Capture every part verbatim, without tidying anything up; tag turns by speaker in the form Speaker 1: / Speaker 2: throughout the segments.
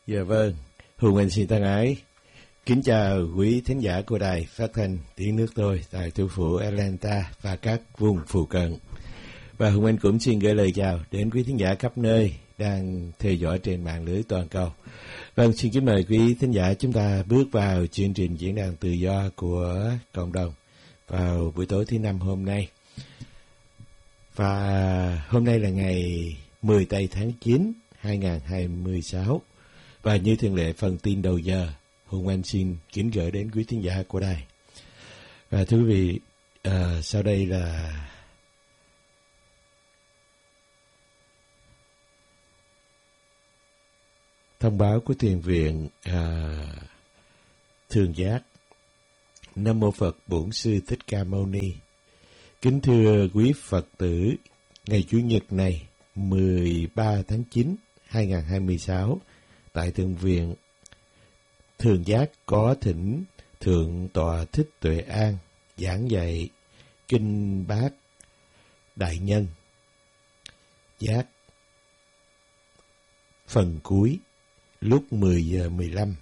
Speaker 1: Dạ vâng, Hùng Anh xin thân ái kính chào quý thính giả của đài phát thanh Tiếng Nước Tôi tại thủ phủ Atlanta và các vùng phụ cận. Và Hùng Anh cũng xin gửi lời chào đến quý thính giả khắp nơi đang theo dõi trên mạng lưới toàn cầu. Vâng, xin kính mời quý thính giả chúng ta bước vào chương trình diễn đàn tự do của cộng đồng vào buổi tối thứ năm hôm nay. Và hôm nay là ngày mười tây tháng chín hai nghìn không trăm hai mươi sáu. Và như thường lệ, phần tin đầu giờ, Hùng Anh xin kính gửi đến quý thính giả của đài. Và thưa quý vị, à, sau đây là thông báo của Thiền viện à, Thường Giác. Nam mô Phật Bổn Sư Thích Ca Mâu Ni. Kính thưa quý Phật tử, ngày Chủ nhật này mười ba tháng chín hai nghìn không trăm hai mươi sáu, tại Thượng viện Thường Giác có thỉnh Thượng tọa Thích Tuệ An giảng dạy Kinh Bát Đại Nhân Giác phần cuối lúc mười giờ mười lăm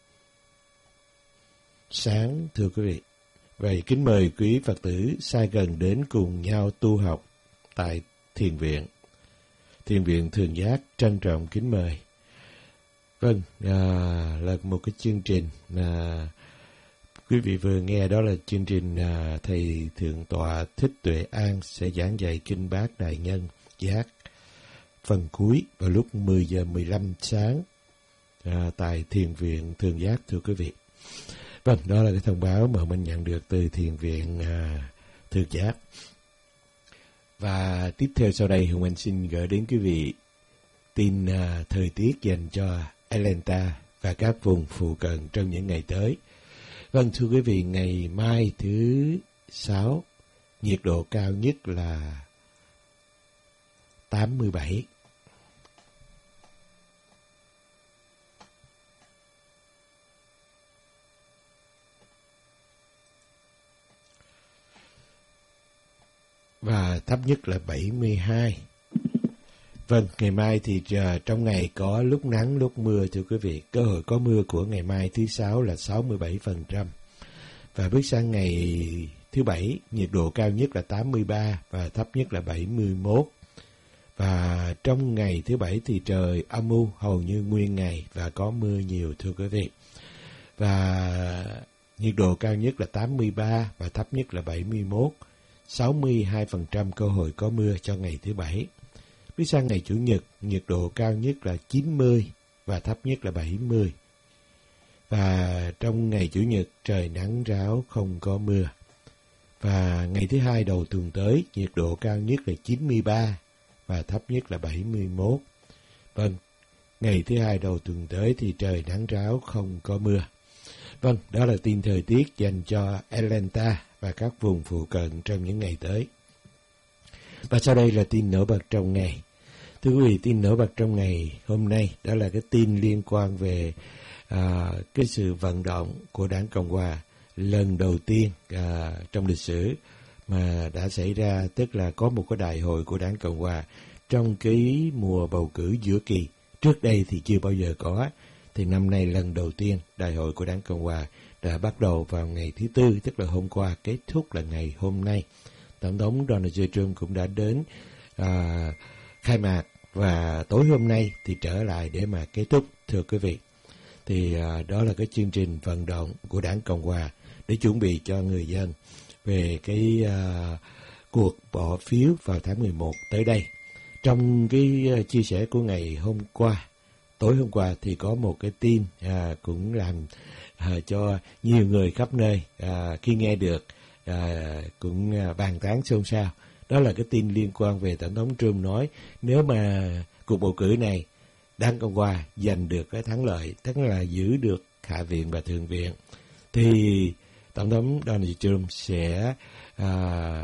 Speaker 1: sáng. Thưa quý vị, vậy kính mời quý Phật tử xa gần đến cùng nhau tu học tại Thiền viện Thiền viện Thường Giác trân trọng kính mời. Vâng, à, là một cái chương trình à, quý vị vừa nghe, đó là chương trình à, thầy Thượng tọa Thích Tuệ An sẽ giảng dạy Kinh Bát Đại Nhân Giác phần cuối vào lúc mười giờ mười lăm sáng à, tại Thiền viện Thường Giác. Thưa quý vị, vâng, đó là cái thông báo mà mình nhận được từ Thiền viện à, Thường Giác. Và tiếp theo sau đây, Hùng Anh xin gửi đến quý vị tin à, thời tiết dành cho Atlanta và các vùng phụ cận trong những ngày tới. Vâng, thưa quý vị, ngày mai thứ sáu, nhiệt độ cao nhất là tám mươi bảy. Và thấp nhất là bảy mươi hai. Vâng, ngày mai thì uh, trong ngày có lúc nắng lúc mưa. Thưa quý vị, cơ hội có mưa của ngày mai thứ sáu là sáu mươi bảy phần trăm. Và bước sang ngày thứ bảy, nhiệt độ cao nhất là tám mươi ba và thấp nhất là bảy mươi mốt. Và trong ngày thứ bảy thì trời âm u hầu như nguyên ngày và có mưa nhiều. Thưa quý vị, và nhiệt độ cao nhất là tám mươi ba và thấp nhất là bảy mươi mốt. sáu mươi hai phần trăm cơ hội có mưa cho ngày thứ bảy. Bước sang ngày Chủ nhật, nhiệt độ cao nhất là chín mươi và thấp nhất là bảy mươi. Và trong ngày Chủ nhật trời nắng ráo không có mưa. Và ngày thứ hai đầu tuần tới, nhiệt độ cao nhất là chín mươi ba và thấp nhất là bảy mươi mốt. Vâng, ngày thứ hai đầu tuần tới thì trời nắng ráo không có mưa. Vâng, đó là tin thời tiết dành cho Atlanta và các vùng phụ cận trong những ngày tới. Và sau đây là tin nổi bật trong ngày. Thưa quý vị, tin nổi bật trong ngày hôm nay đó là cái tin liên quan về à, cái sự vận động của Đảng Cộng Hòa lần đầu tiên à, trong lịch sử mà đã xảy ra, tức là có một cái đại hội của Đảng Cộng Hòa trong cái mùa bầu cử giữa kỳ. Trước đây thì chưa bao giờ có, thì năm nay lần đầu tiên đại hội của Đảng Cộng Hòa đã bắt đầu vào ngày thứ Tư, tức là hôm qua, kết thúc là ngày hôm nay. Tổng thống Donald J. Trump cũng đã đến à, khai mạc và tối hôm nay thì trở lại để mà kết thúc. Thưa quý vị, thì à, đó là cái chương trình vận động của Đảng Cộng Hòa để chuẩn bị cho người dân về cái à, cuộc bỏ phiếu vào tháng mười một tới đây. Trong cái uh, chia sẻ của ngày hôm qua, tối hôm qua thì có một cái tin à, cũng làm à, cho nhiều người khắp nơi à, khi nghe được à, cũng à, bàn tán xôn xao. Đó là cái tin liên quan về Tổng thống Trump nói nếu mà cuộc bầu cử này Đảng Cộng Hòa giành được cái thắng lợi, tức là giữ được Hạ viện và Thượng viện, thì Tổng thống Donald Trump sẽ à,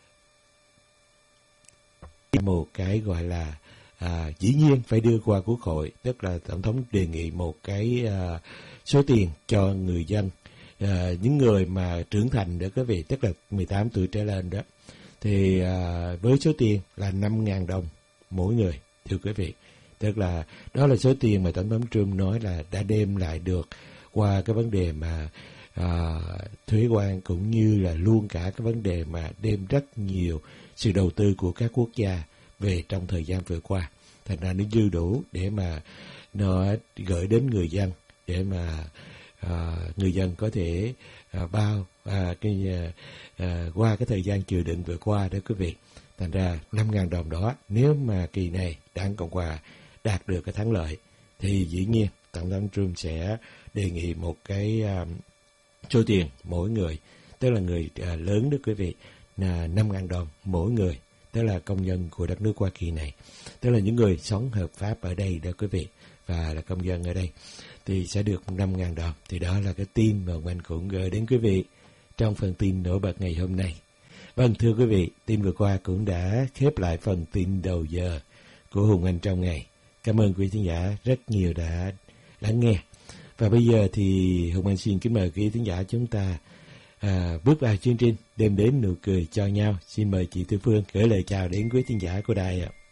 Speaker 1: một cái gọi là à, dĩ nhiên phải đưa qua Quốc hội, tức là Tổng thống đề nghị một cái à, số tiền cho người dân, à, những người mà trưởng thành đó quý vị, tức là mười tám tuổi trở lên đó, thì à, với số tiền là năm nghìn đồng mỗi người, thưa quý vị. Tức là đó là số tiền mà Tổng thống Trump nói là đã đem lại được qua cái vấn đề mà à, thuế quan, cũng như là luôn cả cái vấn đề mà đem rất nhiều sự đầu tư của các quốc gia về trong thời gian vừa qua. Thành ra nó dư đủ để mà nó gửi đến người dân, để mà à, người dân có thể à, bao à, cái, à, qua cái thời gian chịu đựng vừa qua đó quý vị. Thành ra năm ngàn đồng đó, nếu mà kỳ này Đảng Cộng Hòa đạt được cái thắng lợi, thì dĩ nhiên Tổng thống Trump sẽ đề nghị một cái uh, số tiền mỗi người, tức là người uh, lớn đó quý vị, là năm ngàn đồng mỗi người, tức là công dân của đất nước Hoa Kỳ này, tức là những người sống hợp pháp ở đây đó quý vị, và là công dân ở đây, thì sẽ được năm ngàn đồng. Thì đó là cái tin mà mình cũng gửi đến quý vị trong phần tin nổi bật ngày hôm nay. Vâng, thưa quý vị, tin vừa qua cũng đã khép lại phần tin đầu giờ của Hùng Anh trong ngày. Cảm ơn quý khán giả rất nhiều đã lắng nghe. Và bây giờ thì Hùng Anh xin kính mời quý khán giả chúng ta à, bước vào chương trình đem đến nụ cười cho nhau. Xin mời chị Tư Phương gửi lời chào đến quý khán giả của đài ạ.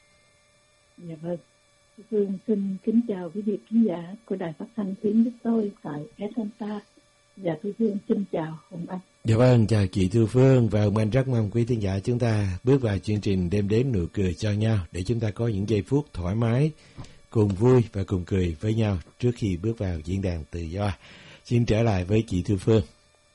Speaker 2: Dạ vâng, Tư Phương xin kính chào quý vị khán giả của đài phát thanh tiếng Đức Tôi tại Atlanta. Dạ Tư Phương xin chào Hùng Anh.
Speaker 1: Dạ vâng, chào chị Tư Phương, và Hùng Anh rất mong quý khán giả chúng ta bước vào chương trình đem đến nụ cười cho nhau, để chúng ta có những giây phút thoải mái, cùng vui và cùng cười với nhau trước khi bước vào diễn đàn tự do. Xin trở lại với chị Tư Phương.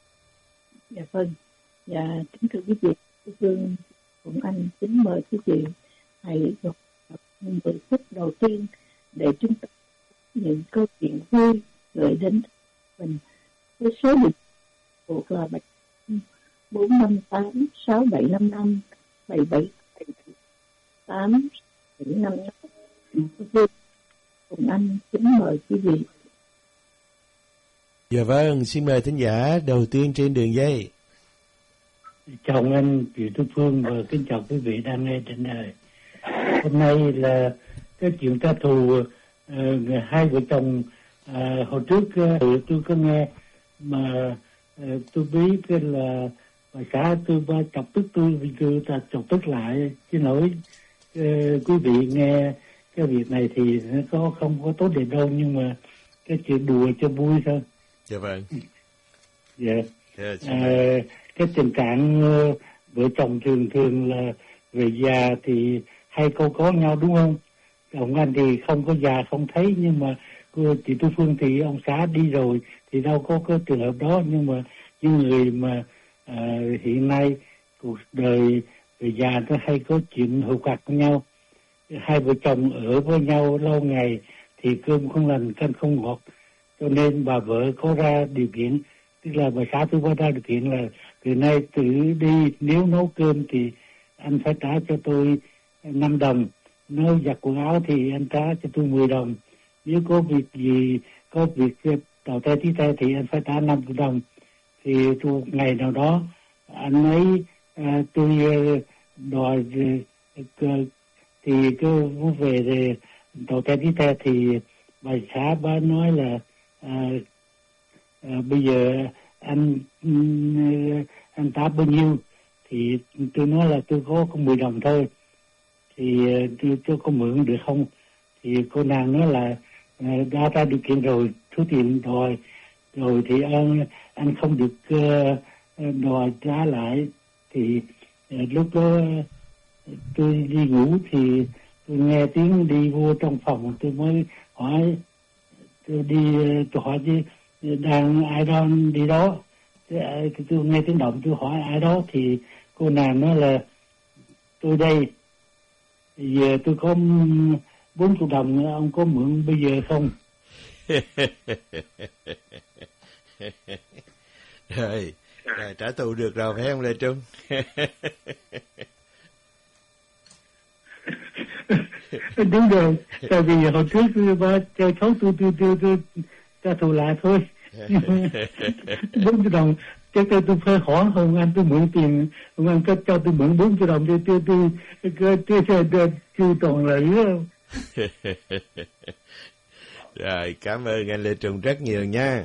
Speaker 2: Dạ vâng, dạ kính thưa quý vị, Tư Phương Hùng Anh kính mời quý vị hãy đọc mười phút đầu tiên để chúng ta những câu chuyện vui gửi đến mình với số điện thuộc là bảy bốn năm tám sáu bảy năm năm bảy bảy tám bảy năm năm. Hùng Anh kính mời quý vị.
Speaker 1: Dạ vâng, xin mời thính giả đầu tiên trên đường dây.
Speaker 3: Chào anh, chị Tư Phương, và kính chào quý vị đang nghe trên đài. Hôm nay là cái chuyện trả thù uh, hai vợ chồng. Uh, hồi trước uh, tôi có nghe mà uh, tôi biết cái là bà xã tôi ba chọc tức tôi, vì tôi ta chọc tức lại. Chứ nổi uh, quý vị nghe cái việc này thì nó có không có tốt đẹp đâu, nhưng mà cái chuyện đùa cho vui thôi.
Speaker 1: Dạ vâng.
Speaker 3: Dạ.
Speaker 1: Yeah,
Speaker 3: à, cái tình trạng uh, vợ chồng thường thường là về già thì hay câu có nhau đúng không? Ông anh thì không có già không thấy, nhưng mà cô chị Tư Phương thì ông xã đi rồi thì đâu có cái trường hợp đó. Nhưng mà những người mà à, hiện nay cuộc đời về già nó hay có chuyện hụt hạt với nhau. Hai vợ chồng ở với nhau lâu ngày thì cơm không lành canh không ngọt, cho nên bà vợ có ra điều kiện, tức là bà xã tôi có ra điều kiện là từ nay tự đi, nếu nấu cơm thì anh phải trả cho tôi năm đồng, nếu giặt quần áo thì anh trả cho tôi mười đồng, nếu có việc gì, có việc tàu te tí te thì anh phải trả năm mươi đồng. Thì tôi, ngày nào đó anh ấy à, tôi đòi thì cứ về thì tàu te tí te thì bà xã bà nói là à, à, bây giờ anh anh trả bao nhiêu, thì tôi nói là tôi có có mười đồng thôi, thì tôi cho có mượn được không? Thì cô nàng nói là đã ra điều kiện rồi, số tiền đòi rồi thì anh anh không được uh, đòi trả lại. Thì uh, lúc đó tôi đi ngủ thì tôi nghe tiếng đi vô trong phòng, tôi mới hỏi, tôi đi tôi hỏi chứ đang ai đó đi đó, tôi nghe tiếng động tôi hỏi ai đó, thì cô nàng nói là tôi đây, giờ tôi có bốn mươi đồng, ông có mượn bây giờ không?
Speaker 1: Rồi, rồi trả thù được rồi phải không Lê Trung?
Speaker 3: Đúng rồi, tại vì hồi trước tôi ba chơi xấu tôi tôi tôi tôi trả thù lại thôi. bốn mươi đồng, chắc tôi tôi phải hỏi Hồng Anh tôi mượn tiền, Hồng Anh có cho tôi mượn bốn mươi đồng tôi tôi tôi tôi tôi tôi tôi toàn lợi không?
Speaker 1: Rồi, cảm ơn anh Lê Trung rất nhiều nha.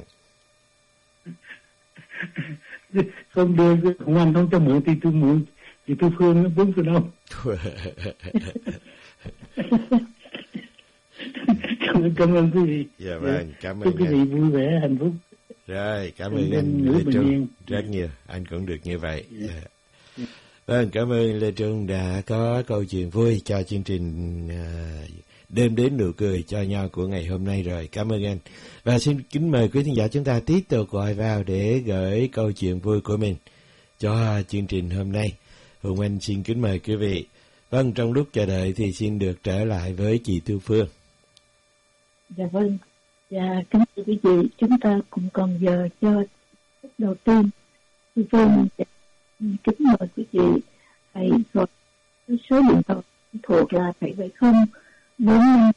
Speaker 3: Không đưa Hồng Anh không cho mượn thì tôi mượn thì tôi Phương bốn mươi đồng. Cảm ơn quý vị.
Speaker 1: Dạ vâng, cảm ơn
Speaker 3: chúc quý vị vui vẻ hạnh phúc.
Speaker 1: Rồi, cảm ơn
Speaker 3: Cảm
Speaker 1: anh
Speaker 3: ơn
Speaker 1: Lê
Speaker 3: Bình
Speaker 1: Trung
Speaker 3: Yên.
Speaker 1: rất nhiều, anh cũng được như vậy.
Speaker 3: Dạ.
Speaker 1: Dạ. Vâng, cảm ơn Lê Trung đã có câu chuyện vui cho chương trình à, đêm đến nụ cười cho nhau của ngày hôm nay rồi. Cảm ơn anh. Và xin kính mời quý thính giả chúng ta tiếp tục gọi vào để gửi câu chuyện vui của mình cho chương trình hôm nay. Hùng Anh xin kính mời quý vị. Vâng, trong lúc chờ đợi thì xin được trở lại với chị Thu Phương.
Speaker 2: Dạ vâng. Dạ, kính thưa quý vị, chúng ta cùng còn giờ cho phút đầu tiên. Thu Phương kính mời quý vị hãy gọi số điện thoại thuộc là bảy bảy không bốn năm